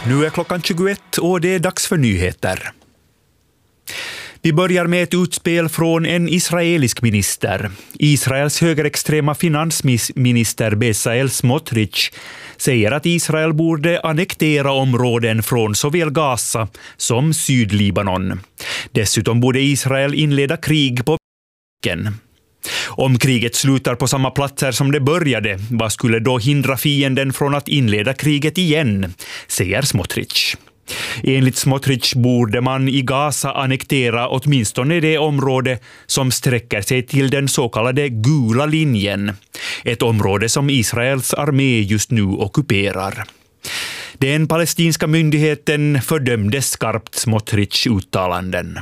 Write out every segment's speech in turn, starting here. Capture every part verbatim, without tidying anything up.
Nu är klockan tjugoett och det är dags för nyheter. Vi börjar med ett utspel från en israelisk minister. Israels högerextrema finansminister Bezalel Smotrich säger att Israel borde annektera områden från såväl Gaza som Sydlibanon. Dessutom borde Israel inleda krig på marken. Om kriget slutar på samma platser som det började, vad skulle då hindra fienden från att inleda kriget igen, säger Smotrich. Enligt Smotrich borde man i Gaza annektera åtminstone det område som sträcker sig till den så kallade gula linjen, ett område som Israels armé just nu ockuperar. Den palestinska myndigheten fördömde skarpt Smotrichs uttalanden.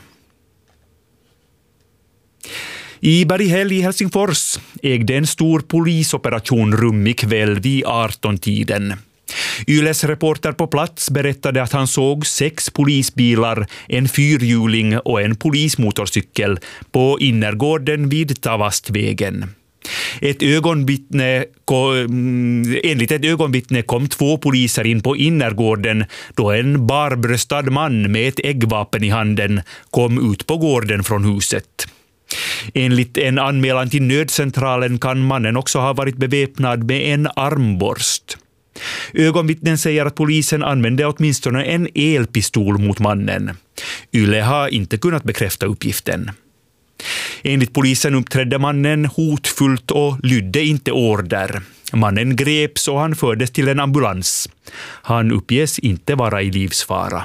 I Berghäll i Helsingfors ägde en stor polisoperation rum ikväll vid arton-tiden. Yles reporter på plats berättade att han såg sex polisbilar, en fyrhjuling och en polismotorcykel på innergården vid Tavastvägen. Ett ögonvittne, enligt ett ögonvittne kom två poliser in på innergården då en barbröstad man med ett äggvapen i handen kom ut på gården från huset. Enligt en anmälan till nödcentralen kan mannen också ha varit beväpnad med en armborst. Ögonvittnen säger att polisen använde åtminstone en elpistol mot mannen. Yle har inte kunnat bekräfta uppgiften. Enligt polisen uppträdde mannen hotfullt och lydde inte order. Mannen greps och han fördes till en ambulans. Han uppges inte vara i livsfara.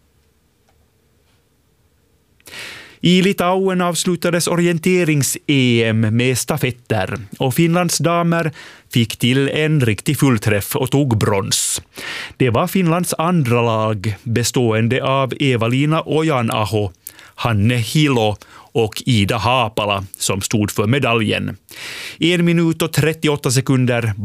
I Litauen avslutades orienterings-E M med stafetter och Finlands damer fick till en riktig fullträff och tog brons. Det var Finlands andra lag bestående av Eva-Lina Ojan-Aho, Hanne Hilo och Ida Haapala som stod för medaljen. En minut och trettioåtta sekunder